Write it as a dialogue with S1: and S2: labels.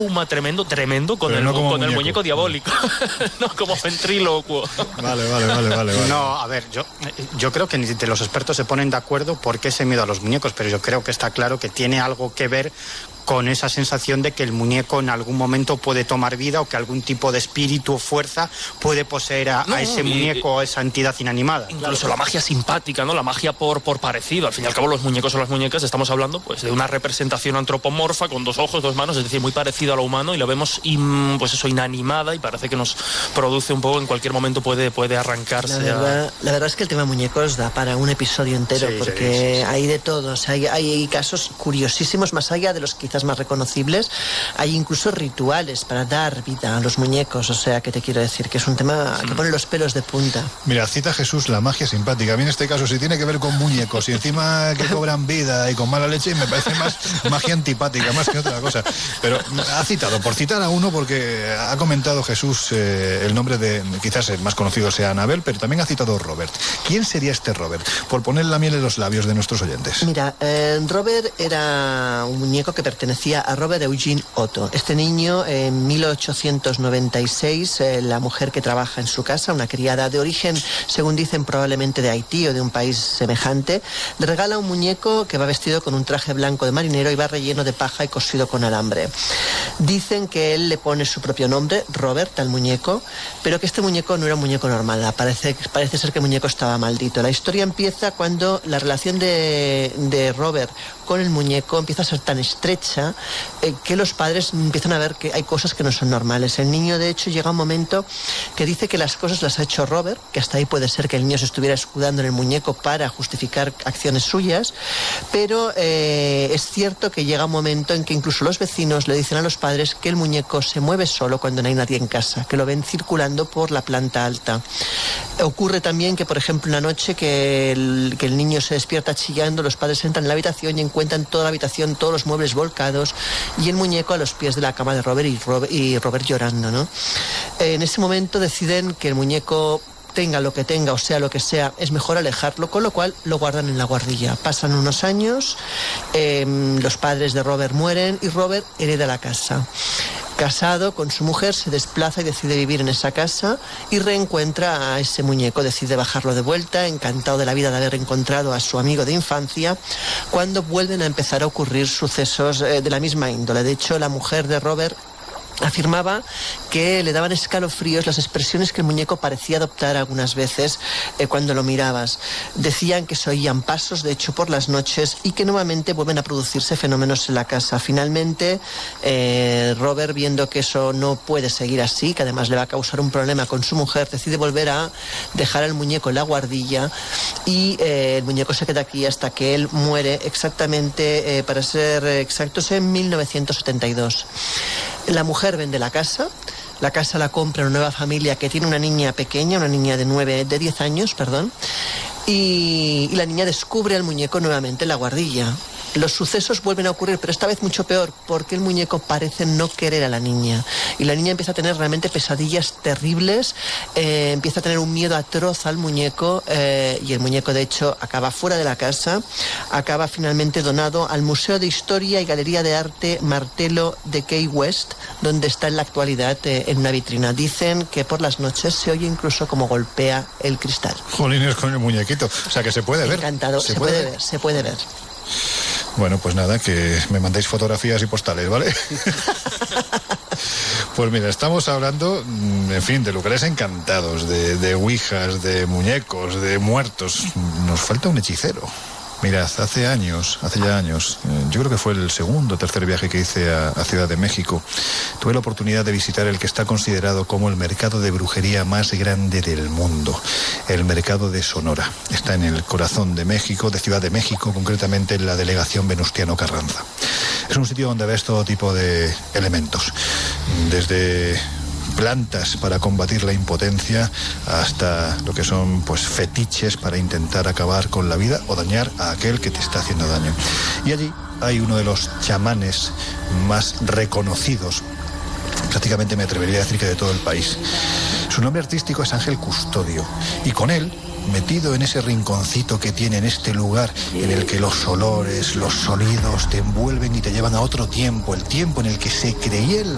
S1: tremendo con el muñeco diabólico, no como ventrílocuo.
S2: Vale.
S3: No, a ver, yo creo que ni los expertos se ponen de acuerdo por qué ese miedo a los muñecos, pero yo creo que está claro que tiene algo que ver con esa sensación de que el muñeco en algún momento puede tomar vida o que algún tipo de espíritu o fuerza puede poseer a ese muñeco o a esa entidad inanimada.
S1: Incluso la magia simpática, ¿no? La magia por parecido. Al fin y al cabo, los muñecos o las muñecas, estamos hablando pues de una representación antropomorfa con 2 ojos, 2 manos, es decir, muy parecido a lo humano, y lo vemos pues eso, inanimada, y parece que nos produce un poco, en cualquier momento puede arrancarse.
S4: La verdad es que el tema muñecos da para un episodio entero, porque hay de todo. O sea, hay casos curiosísimos, más allá de los quizás más reconocibles. Hay incluso rituales para dar vida a los muñecos. O sea, que te quiero decir que es un tema que pone los pelos de punta.
S2: Mira, cita Jesús la magia simpática. A mí en este caso, si tiene que ver con muñecos y encima que cobran vida y con mala leche, me parece más magia antipática, más que otra cosa. Pero ha citado, por citar a uno, porque ha comentado Jesús el nombre de, quizás el más conocido sea Anabel, pero también ha citado Robert. ¿Quién sería este Robert? Por poner la miel en los labios de nuestros oyentes.
S4: Mira, Robert era un muñeco que pertenecía a Robert Eugene Otto. Este niño, en 1896, la mujer que trabaja en su casa, una criada de origen, según dicen, probablemente de Haití o de un país semejante, le regala un muñeco que va vestido con un traje blanco de marinero y va relleno de paja y cosido con alambre. Dicen que él le pone su propio nombre, Robert, al muñeco, pero que este muñeco no era un muñeco normal. Parece ser que el muñeco estaba maldito. La historia empieza cuando la relación de Robert con el muñeco empieza a ser tan estrecha que los padres empiezan a ver que hay cosas que no son normales. El niño, de hecho, llega un momento que dice que las cosas las ha hecho Robert, que hasta ahí puede ser que el niño se estuviera escudando en el muñeco para justificar acciones suyas, pero es cierto que llega un momento en que incluso los vecinos le dicen a los padres que el muñeco se mueve solo cuando no hay nadie en casa, que lo ven circulando por la planta alta. Ocurre también que, por ejemplo, una noche que el niño se despierta chillando, los padres entran en la habitación y encuentran toda la habitación, todos los muebles volcados y el muñeco a los pies de la cama de Robert y Robert llorando, ¿no? En ese momento deciden que el muñeco, tenga lo que tenga o sea lo que sea, es mejor alejarlo, con lo cual lo guardan en la guardilla. Pasan unos años, los padres de Robert mueren y Robert hereda la casa. Casado con su mujer, se desplaza y decide vivir en esa casa y reencuentra a ese muñeco, decide bajarlo de vuelta, encantado de la vida de haber encontrado a su amigo de infancia, cuando vuelven a empezar a ocurrir sucesos de la misma índole. De hecho, la mujer de Robert afirmaba que le daban escalofríos las expresiones que el muñeco parecía adoptar algunas veces cuando lo mirabas. Decían que se oían pasos, de hecho, por las noches, y que nuevamente vuelven a producirse fenómenos en la casa. Finalmente, Robert, viendo que eso no puede seguir así, que además le va a causar un problema con su mujer, decide volver a dejar al muñeco en la guardilla y el muñeco se queda aquí hasta que él muere, exactamente, para ser exactos, en 1972. La mujer vende la casa la compra una nueva familia que tiene una niña pequeña, una niña de 10 años, y la niña descubre al muñeco nuevamente en la guardilla. Los sucesos vuelven a ocurrir, pero esta vez mucho peor, porque el muñeco parece no querer a la niña. Y la niña empieza a tener realmente pesadillas terribles, empieza a tener un miedo atroz al muñeco, y el muñeco, de hecho, acaba fuera de la casa, acaba finalmente donado al Museo de Historia y Galería de Arte Martello de Key West, donde está en la actualidad en una vitrina. Dicen que por las noches se oye incluso como golpea el cristal.
S2: Jolines, con el muñequito. O sea, que se puede ver.
S4: Encantado, se puede ver.
S2: Bueno, pues nada, que me mandéis fotografías y postales, ¿vale? Pues mira, estamos hablando, en fin, de lugares encantados, de ouijas, de muñecos, de muertos. Nos falta un hechicero. Mirad, hace ya años, yo creo que fue el segundo o tercer viaje que hice a Ciudad de México, tuve la oportunidad de visitar el que está considerado como el mercado de brujería más grande del mundo, el mercado de Sonora. Está en el corazón de México, de Ciudad de México, concretamente en la delegación Venustiano Carranza. Es un sitio donde ves todo tipo de elementos, desde plantas para combatir la impotencia hasta lo que son pues fetiches para intentar acabar con la vida o dañar a aquel que te está haciendo daño. Y allí hay uno de los chamanes más reconocidos, prácticamente me atrevería a decir que de todo el país. Su nombre artístico es Ángel Custodio, y con él, metido en ese rinconcito que tiene en este lugar en el que los olores, los sonidos te envuelven y te llevan a otro tiempo, el tiempo en el que se creía en la